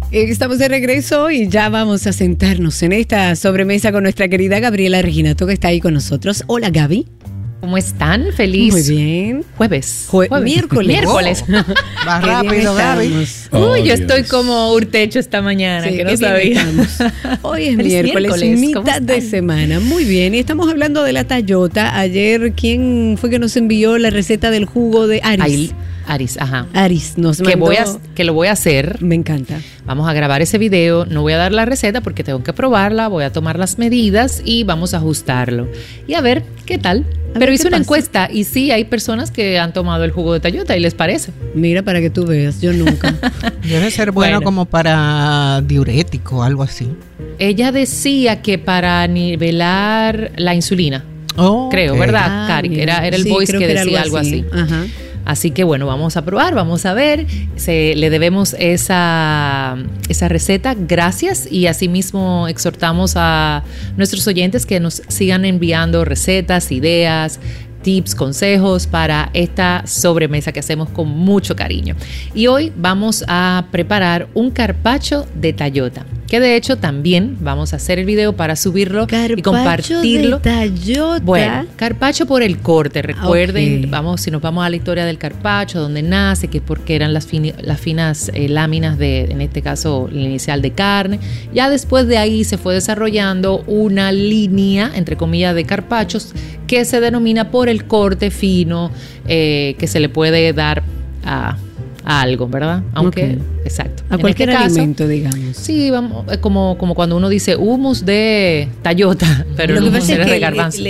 Estamos de regreso y ya vamos a sentarnos en esta sobremesa con nuestra querida Gabriela Reginato, que está ahí con nosotros. Hola, Gaby. ¿Cómo están? Feliz. Muy bien. Jueves. Miércoles. Más rápido, Gaby. Uy, yo estoy como urtecho esta mañana, que no sabía. Hoy es miércoles, mitad de semana. Muy bien. Y estamos hablando de la tallota. Ayer, ¿quién fue que nos envió la receta del jugo de Aris? Aris, ajá. Aris nos mandó. Que lo voy a hacer. Me encanta. Vamos a grabar ese video. No voy a dar la receta porque tengo que probarla. Voy a tomar las medidas y vamos a ajustarlo. Y a ver qué tal. Pero hice una encuesta y sí, hay personas que han tomado el jugo de tallota y les parece. Mira, para que tú veas, yo nunca. Debe ser bueno como para diurético o algo así. Ella decía que para nivelar la insulina. Creo, Okay. ¿verdad, Cari? Era el voice que decía algo así. Ajá. Así que bueno, vamos a probar, vamos a ver. Le debemos esa receta. Gracias. Y asimismo exhortamos a nuestros oyentes que nos sigan enviando recetas, ideas, tips, consejos para esta sobremesa que hacemos con mucho cariño. Y hoy vamos a preparar un carpaccio de tallota, que de hecho también vamos a hacer el video para subirlo y compartirlo. Carpaccio de tallota. Bueno, carpaccio por el corte, recuerden, Okay. Si nos vamos a la historia del carpaccio, donde nace, que es porque eran las finas láminas de, en este caso, la inicial de carne. Ya después de ahí se fue desarrollando una línea, entre comillas, de carpaccios que se denomina por el corte fino que se le puede dar a algo, ¿verdad? Aunque, Okay. Exacto. A cualquier alimento, digamos. Sí, vamos, como cuando uno dice hummus de tallota, pero lo el que hummus pasa es era que de garbanzo.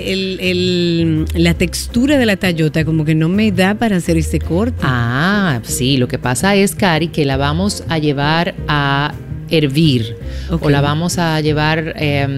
la textura de la tallota como que no me da para hacer ese corte. Ah, sí, lo que pasa es, Cari, que la vamos a llevar a hervir, Okay. o la vamos a llevar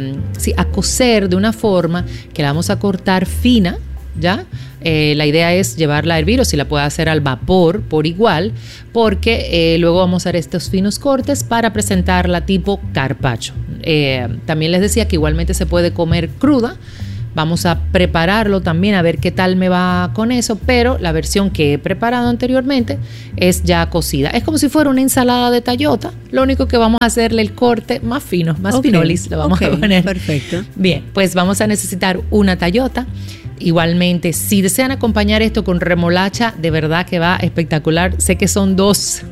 a cocer de una forma que la vamos a cortar fina, ¿ya? La idea es llevarla a hervir, o si la puede hacer al vapor por igual, porque luego vamos a hacer estos finos cortes para presentarla tipo carpaccio. También les decía que igualmente se puede comer cruda. Vamos a prepararlo también, a ver qué tal me va con eso, pero la versión que he preparado anteriormente es ya cocida. Es como si fuera una ensalada de tallota, lo único que vamos a hacerle el corte más fino, más finolis, lo vamos a poner. Perfecto. Bien, pues vamos a necesitar una tallota. Igualmente, si desean acompañar esto con remolacha, de verdad que va espectacular. Sé que son dos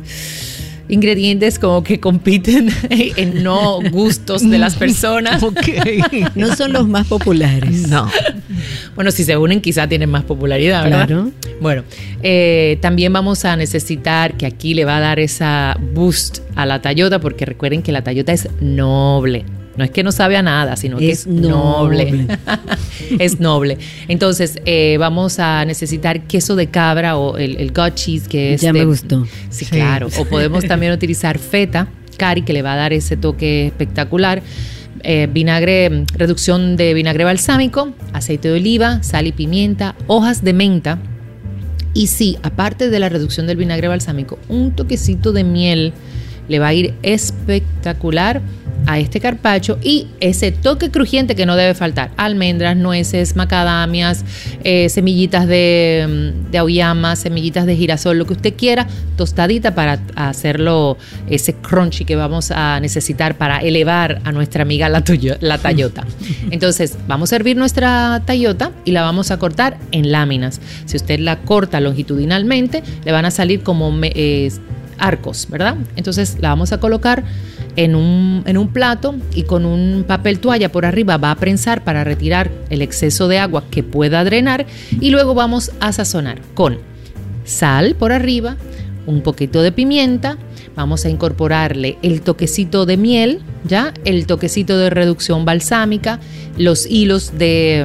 ingredientes como que compiten en no gustos de las personas. Okay. No son los más populares. No. Bueno, si se unen quizá tienen más popularidad, ¿verdad? Claro. Bueno, también vamos a necesitar, que aquí le va a dar esa boost a la tallota, porque recuerden que la tallota es noble. No es que no sabe a nada, sino que es noble. Es noble. Entonces, vamos a necesitar queso de cabra o el goat cheese, que es... Ya me gustó. Sí, claro. O podemos también utilizar feta, Cari, que le va a dar ese toque espectacular. Vinagre, reducción de vinagre balsámico, aceite de oliva, sal y pimienta, hojas de menta. Y sí, aparte de la reducción del vinagre balsámico, un toquecito de miel le va a ir espectacular a este carpaccio, y ese toque crujiente que no debe faltar: almendras, nueces, macadamias, semillitas de auyama, semillitas de girasol, lo que usted quiera, tostadita para hacerlo ese crunchy que vamos a necesitar para elevar a nuestra amiga la tallota. Entonces vamos a hervir nuestra tallota y la vamos a cortar en láminas. Si usted la corta longitudinalmente, le van a salir como arcos, ¿verdad? Entonces la vamos a colocar en un plato, y con un papel toalla por arriba va a prensar para retirar el exceso de agua que pueda drenar, y luego vamos a sazonar con sal por arriba, un poquito de pimienta, vamos a incorporarle el toquecito de miel, ya, el toquecito de reducción balsámica, los hilos de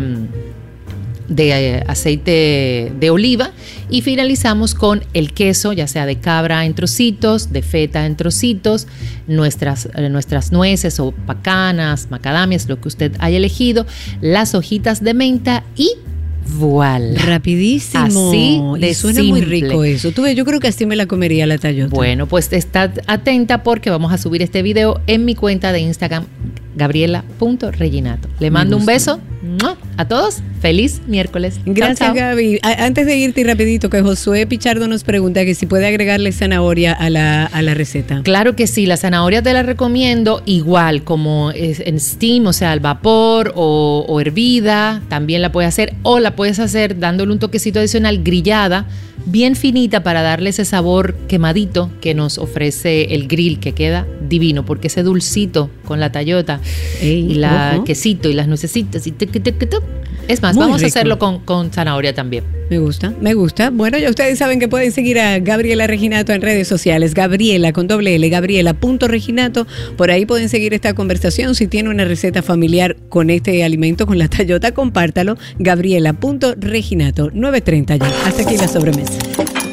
aceite de oliva, y finalizamos con el queso, ya sea de cabra en trocitos, de feta en trocitos, nuestras nueces o pacanas, macadamias, lo que usted haya elegido, las hojitas de menta y voilà. Rapidísimo. Así de y suena simple. muy rico eso. Tú ves, yo creo que así me la comería la tallota. Bueno, pues está atenta porque vamos a subir este video en mi cuenta de Instagram, gabriela.reginato. Le mando un beso. A todos, feliz miércoles. Gracias, chao, chao. Gaby. Antes de irte rapidito, que Josué Pichardo nos pregunta que si puede agregarle zanahoria a la receta. Claro que sí, la zanahoria te la recomiendo igual como en steam, o sea, al vapor o hervida, también la puedes hacer, o la puedes hacer dándole un toquecito adicional grillada, bien finita para darle ese sabor quemadito que nos ofrece el grill, que queda divino, porque ese dulcito con la tallota y la quesito y las nuecesitas y es más, vamos a hacerlo con zanahoria también. Me gusta. Bueno, ya ustedes saben que pueden seguir a Gabriela Reginato en redes sociales. Gabriela con doble L, Gabriela.Reginato. Por ahí pueden seguir esta conversación. Si tiene una receta familiar con este alimento, con la tallota, compártalo. Gabriela.Reginato, 9:30 ya. Hasta aquí la sobremesa.